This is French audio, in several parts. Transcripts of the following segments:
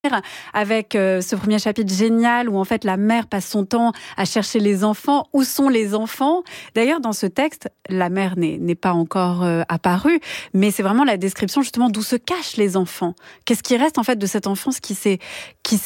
avec ce premier chapitre génial où en fait la mère passe son temps à chercher les enfants. Où sont les enfants ? D'ailleurs, dans ce texte, la mère n'est pas encore apparue, mais c'est vraiment la description justement d'où se cachent les enfants. Qu'est-ce qui reste en fait de cette enfance qui s'est cachée ?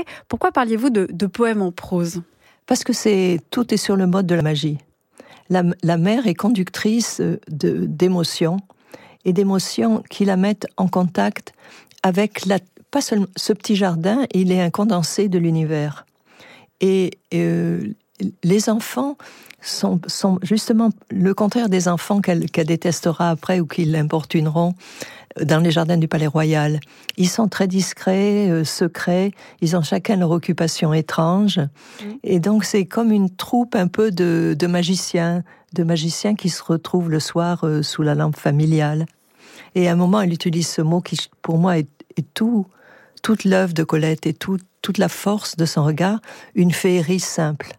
Pourquoi parliez-vous de poèmes en prose ? Parce que tout est sur le mode de la magie. La mère est conductrice d'émotions, et d'émotions qui la mettent en contact avec pas seulement ce petit jardin, il est un condensé de l'univers. Et les enfants sont justement le contraire des enfants qu'elle détestera après ou qui l'importuneront dans les jardins du Palais Royal. Ils sont très discrets, secrets, ils ont chacun leur occupation étrange. Et donc c'est comme une troupe un peu de magiciens qui se retrouvent le soir sous la lampe familiale. Et à un moment, elle utilise ce mot qui, pour moi, est toute l'œuvre de Colette et toute la force de son regard, une féerie simple.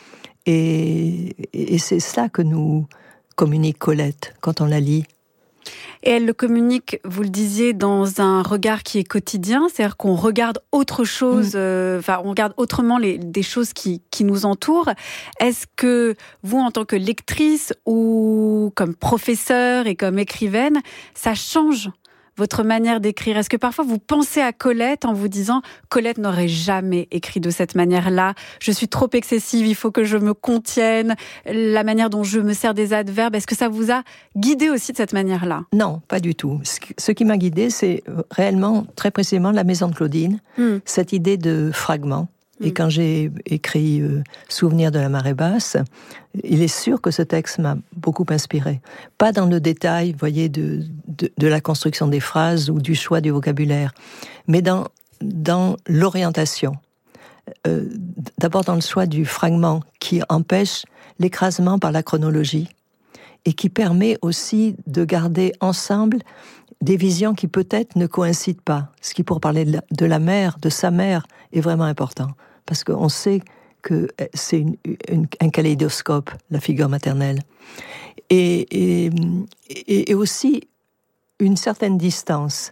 Et c'est ça que nous communique Colette quand on la lit. Et elle le communique, vous le disiez, dans un regard qui est quotidien, c'est-à-dire qu'on regarde autre chose, on regarde autrement des choses qui nous entourent. Est-ce que vous, en tant que lectrice ou comme professeure et comme écrivaine, ça change votre manière d'écrire? Est-ce que parfois vous pensez à Colette en vous disant « Colette n'aurait jamais écrit de cette manière-là, je suis trop excessive, il faut que je me contienne, la manière dont je me sers des adverbes », est-ce que ça vous a guidé aussi de cette manière-là ? Non, pas du tout. Ce qui m'a guidée, c'est réellement, très précisément, la Maison de Claudine, cette idée de fragments. Et quand j'ai écrit Souvenir de la marée basse, il est sûr que ce texte m'a beaucoup inspiré. Pas dans le détail, vous voyez, de la construction des phrases ou du choix du vocabulaire, mais dans l'orientation. D'abord dans le choix du fragment qui empêche l'écrasement par la chronologie et qui permet aussi de garder ensemble des visions qui peut-être ne coïncident pas. Ce qui, pour parler de la mère, de sa mère, est vraiment important. Parce qu'on sait que c'est un kaléidoscope, la figure maternelle. Et aussi une certaine distance.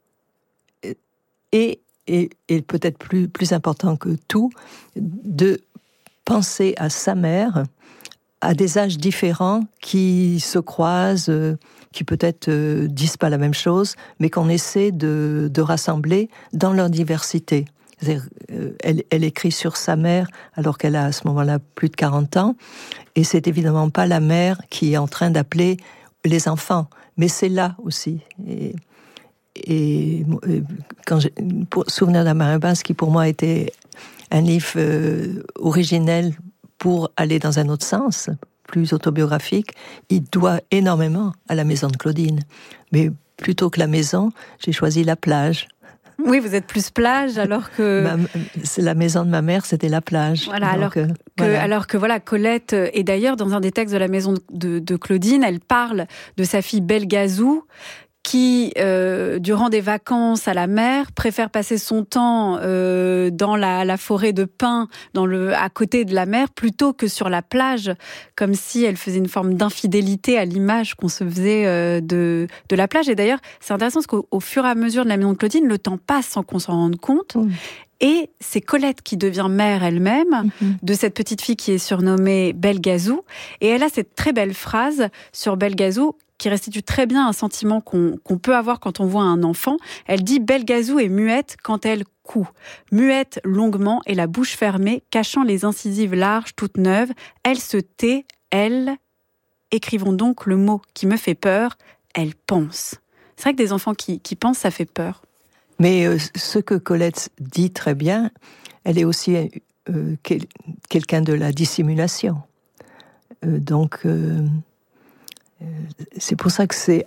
Et peut-être plus important que tout, de penser à sa mère à des âges différents qui se croisent, qui peut-être disent pas la même chose, mais qu'on essaie de rassembler dans leur diversité. Elle écrit sur sa mère alors qu'elle a à ce moment-là plus de 40 ans, et c'est évidemment pas la mère qui est en train d'appeler les enfants, mais c'est là aussi. Et pour Souvenir de la marée basse, qui pour moi était un livre originel pour aller dans un autre sens, plus autobiographique, il doit énormément à la Maison de Claudine. Mais plutôt que la maison, j'ai choisi la plage. Oui, vous êtes plus plage, alors que... la maison de ma mère, c'était la plage. Voilà, alors que Colette, et d'ailleurs, dans un des textes de la Maison de Claudine, elle parle de sa fille Belgazou, qui, durant des vacances à la mer, préfère passer son temps dans la forêt de pins, à côté de la mer, plutôt que sur la plage, comme si elle faisait une forme d'infidélité à l'image qu'on se faisait de la plage. Et d'ailleurs, c'est intéressant parce qu'au fur et à mesure de la Maison de Claudine, le temps passe sans qu'on s'en rende compte. Et c'est Colette qui devient mère elle-même de cette petite fille qui est surnommée Belgazou. Et elle a cette très belle phrase sur Belgazou qui restitue très bien un sentiment qu'on peut avoir quand on voit un enfant. Elle dit « Belgazou est muette quand elle coud. Muette longuement et la bouche fermée, cachant les incisives larges toutes neuves. Elle se tait, elle... » Écrivons donc le mot qui me fait peur, elle pense. C'est vrai que des enfants qui pensent, ça fait peur. Mais ce que Colette dit très bien, elle est aussi quelqu'un de la dissimulation. C'est pour ça que c'est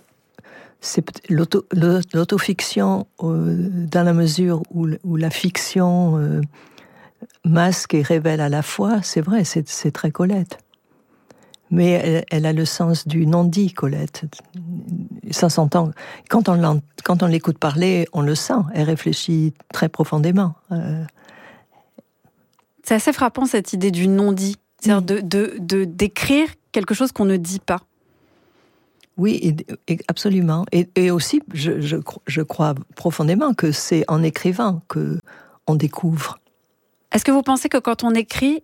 l'autofiction dans la mesure où la fiction masque et révèle à la fois, c'est vrai, c'est très Colette. Mais elle a le sens du non-dit, Colette. Ça s'entend. Quand on l'écoute parler, on le sent. Elle réfléchit très profondément. C'est assez frappant, cette idée du non-dit. C'est-à-dire d'écrire quelque chose qu'on ne dit pas. Oui, absolument. Et aussi, je crois profondément que c'est en écrivant qu'on découvre. Est-ce que vous pensez que quand on écrit,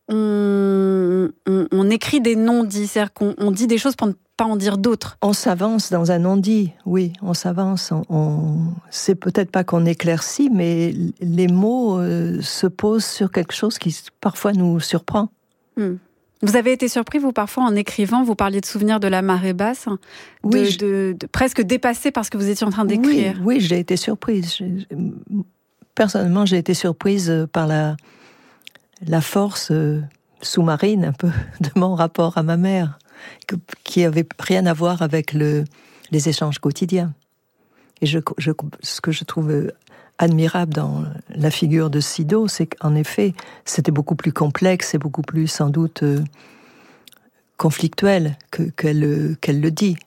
on écrit des non-dits, c'est-à-dire qu'on dit des choses pour ne pas en dire d'autres? On s'avance dans un non-dit, oui, on s'avance. C'est peut-être pas qu'on éclaircit, mais les mots se posent sur quelque chose qui parfois nous surprend. Vous avez été surpris, vous, parfois, en écrivant, vous parliez de souvenirs de la marée basse, de presque dépassé par ce que vous étiez en train d'écrire. Oui, j'ai été surprise. Personnellement, j'ai été surprise par la force sous-marine, un peu, de mon rapport à ma mère, qui avait rien à voir avec les échanges quotidiens. Et ce que je trouve admirable dans la figure de Sido, c'est qu'en effet, c'était beaucoup plus complexe et beaucoup plus, sans doute, conflictuel qu'elle le dit.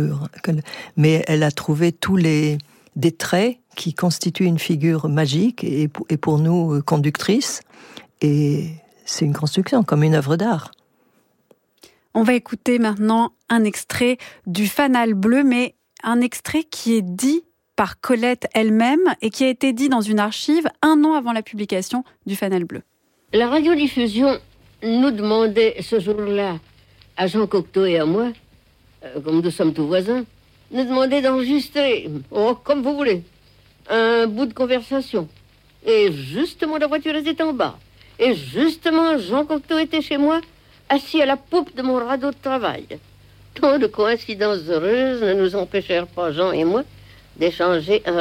Mais elle a trouvé tous des traits qui constituent une figure magique et pour nous conductrice. Et c'est une construction, comme une œuvre d'art. On va écouter maintenant un extrait du Fanal Bleu, mais un extrait qui est dit par Colette elle-même et qui a été dit dans une archive 1 an avant la publication du Fanal Bleu. La radiodiffusion nous demandait ce jour-là, à Jean Cocteau et à moi, comme nous sommes tous voisins, nous demandait d'enregistrer, comme vous voulez, un bout de conversation. Et justement, la voiture était en bas. Et justement, Jean Cocteau était chez moi, assis à la poupe de mon radeau de travail. Tant de coïncidences heureuses ne nous empêchèrent pas, Jean et moi, d'échanger un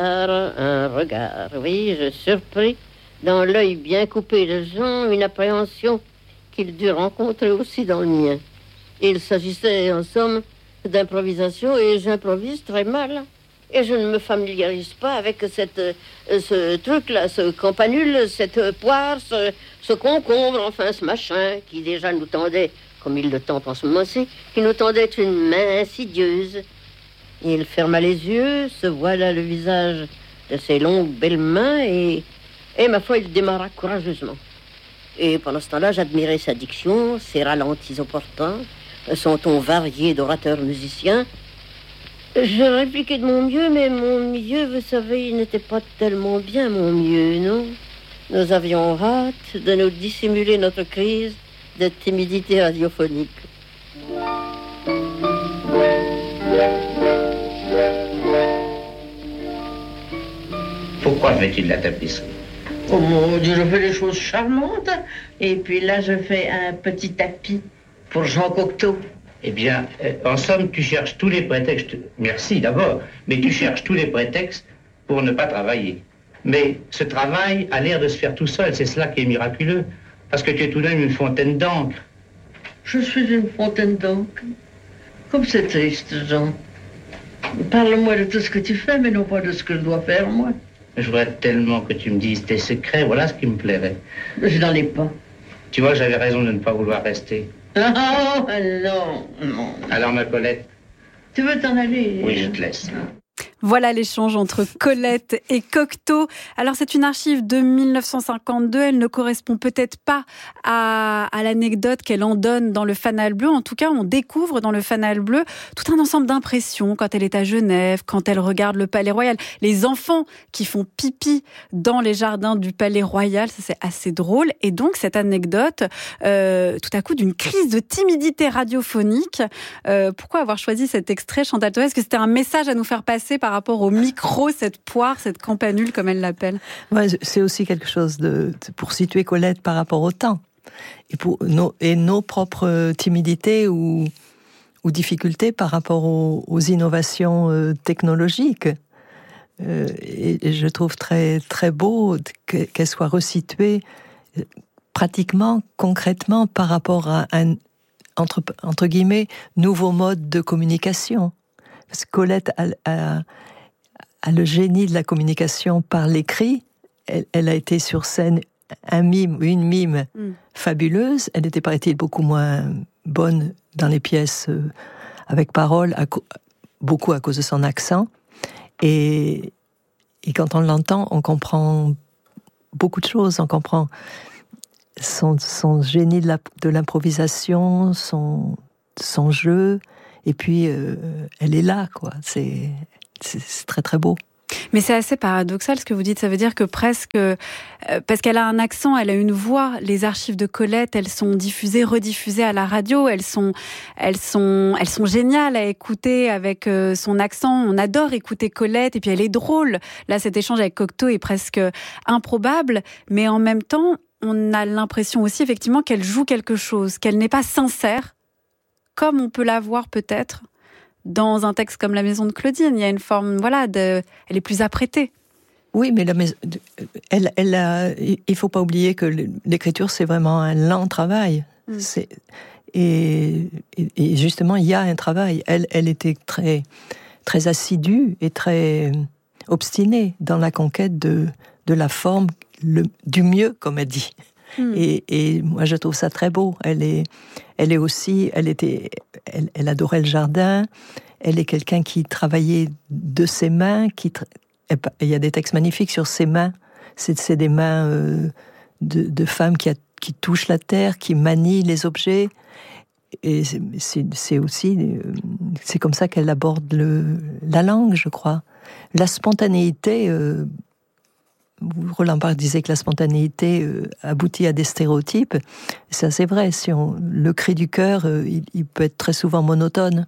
regard. Oui, je surpris, dans l'œil bien coupé de Jean, une appréhension qu'il dut rencontrer aussi dans le mien. Il s'agissait, en somme, d'improvisation, et j'improvise très mal. Et je ne me familiarise pas avec ce truc-là, ce campanule, cette poire, ce concombre, enfin ce machin, qui déjà nous tendait, comme il le tente en ce moment-ci, qui nous tendait une main insidieuse. Il ferma les yeux, se voila le visage de ses longues belles mains, et ma foi, il démarra courageusement. Et pendant ce temps-là, j'admirais sa diction, ses ralentis opportuns, son ton varié d'orateur musicien. Je répliquais de mon mieux, mais mon mieux, vous savez, il n'était pas tellement bien mon mieux, non? Nous avions hâte de nous dissimuler notre crise de timidité radiophonique. Pourquoi fais-tu de la tapisserie? Oh mon Dieu, je fais des choses charmantes. Et puis là, je fais un petit tapis pour Jean Cocteau. Eh bien, en somme, tu cherches tous les prétextes. Merci d'abord, mais tu cherches tous les prétextes pour ne pas travailler. Mais ce travail a l'air de se faire tout seul, c'est cela qui est miraculeux. Parce que tu es tout de même une fontaine d'encre. Je suis une fontaine d'encre. Comme c'est triste, Jean. Parle-moi de tout ce que tu fais, mais non pas de ce que je dois faire, moi. Je voudrais tellement que tu me dises tes secrets, voilà ce qui me plairait. Je n'en ai pas. Tu vois, j'avais raison de ne pas vouloir rester. Oh, non. Alors, ma Colette? Tu veux t'en aller? Oui, je te laisse. Voilà l'échange entre Colette et Cocteau. Alors c'est une archive de 1952, elle ne correspond peut-être pas à l'anecdote qu'elle en donne dans le Fanal Bleu. En tout cas, on découvre dans le Fanal Bleu tout un ensemble d'impressions quand elle est à Genève, quand elle regarde le Palais Royal. Les enfants qui font pipi dans les jardins du Palais Royal, ça c'est assez drôle. Et donc cette anecdote, tout à coup d'une crise de timidité radiophonique. Pourquoi avoir choisi cet extrait, Chantal Thoret? Est-ce que c'était un message à nous faire passer par rapport au micro, cette poire, cette campanule, comme elle l'appelle? Ouais, c'est aussi quelque chose pour situer Colette par rapport au temps et nos propres timidités ou difficultés par rapport aux innovations technologiques. Et je trouve très, très beau qu'elle soit resituée pratiquement, concrètement, par rapport à un, entre guillemets, nouveau mode de communication. Parce que Colette a le génie de la communication par l'écrit. Elle a été sur scène une mime fabuleuse. Elle était, paraît-il, beaucoup moins bonne dans les pièces avec parole, beaucoup à cause de son accent. Et quand on l'entend, on comprend beaucoup de choses. On comprend son génie de l'improvisation, son jeu. Et puis, elle est là, quoi. C'est très, très beau. Mais c'est assez paradoxal ce que vous dites. Ça veut dire que presque, parce qu'elle a un accent, elle a une voix. Les archives de Colette, elles sont diffusées, rediffusées à la radio. Elles sont géniales à écouter avec son accent. On adore écouter Colette. Et puis elle est drôle. Là, cet échange avec Cocteau est presque improbable. Mais en même temps, on a l'impression aussi effectivement qu'elle joue quelque chose, qu'elle n'est pas sincère, comme on peut la voir peut-être dans un texte comme La Maison de Claudine. Il y a une forme, elle est plus apprêtée. Oui, mais il faut pas oublier que l'écriture, c'est vraiment un lent travail. Et justement, il y a un travail. Elle était très, très assidue et très obstinée dans la conquête de la forme du mieux, comme elle dit. Et moi, je trouve ça très beau. Elle adorait le jardin. Elle est quelqu'un qui travaillait de ses mains. Il y a des textes magnifiques sur ses mains. C'est des mains de femmes qui touchent la terre, qui manient les objets. Et c'est aussi, c'est comme ça qu'elle aborde la langue, je crois. La spontanéité. Roland Barthes disait que la spontanéité aboutit à des stéréotypes. Ça, c'est vrai. Le cri du cœur, il peut être très souvent monotone.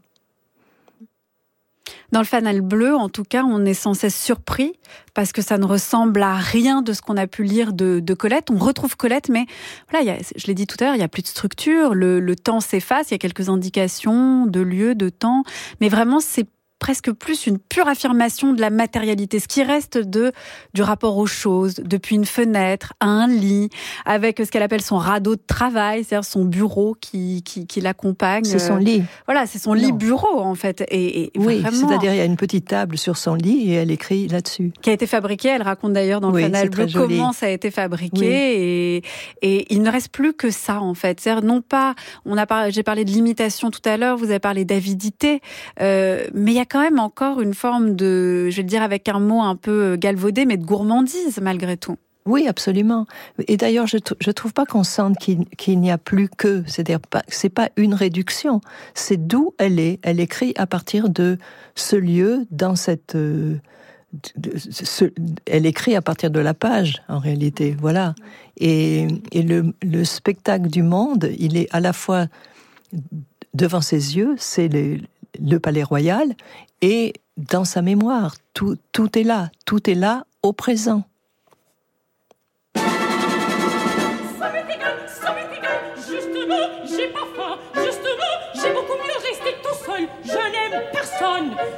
Dans Le Fanal bleu, en tout cas, on est sans cesse surpris parce que ça ne ressemble à rien de ce qu'on a pu lire de Colette. On retrouve Colette, mais voilà, je l'ai dit tout à l'heure, il n'y a plus de structure. Le temps s'efface, il y a quelques indications de lieu, de temps, mais vraiment, c'est presque plus une pure affirmation de la matérialité, ce qui reste du rapport aux choses, depuis une fenêtre à un lit, avec ce qu'elle appelle son radeau de travail, c'est-à-dire son bureau qui l'accompagne. C'est son lit. Voilà, c'est son lit-bureau, en fait. Et oui, vraiment, c'est-à-dire il y a une petite table sur son lit et elle écrit là-dessus. Qui a été fabriquée, elle raconte d'ailleurs dans Le Fanal bleu comment ça a été fabriqué. Et il ne reste plus que ça, en fait. C'est-à-dire, non pas, j'ai parlé de l'imitation tout à l'heure, vous avez parlé d'avidité, mais il y a quand même encore une forme de, je vais le dire avec un mot un peu galvaudé, mais de gourmandise malgré tout. Oui, absolument. Et d'ailleurs, je trouve pas qu'on sente qu'il n'y a plus que, c'est-à-dire c'est pas une réduction, c'est d'où elle est. Elle écrit à partir de ce lieu, dans cette, elle écrit à partir de la page, en réalité, voilà. Et le spectacle du monde, il est à la fois devant ses yeux, c'est le palais royal, et dans sa mémoire, tout est là au présent. Ça m'est égal, justement, j'ai pas faim, justement, j'ai beaucoup mieux resté tout seul, je n'aime personne.